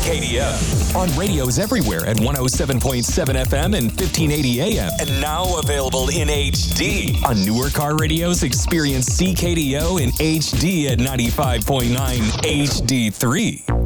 CKDO. On radios everywhere at 107.7 FM and 1580 AM. And now available in HD. On newer car radios, experience CKDO in HD at 95.9 HD3.